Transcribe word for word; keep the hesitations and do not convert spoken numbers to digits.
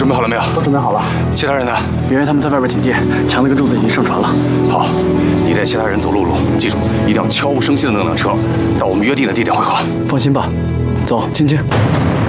准备好了没有？ 都准备好了。 其他人呢？ 圆圆他们在外边警戒，强子跟柱子已经上船了。 好，你带其他人走陆路，记住一定要悄无声息的弄辆车到我们约定的地点汇合。 放心吧，走，青青。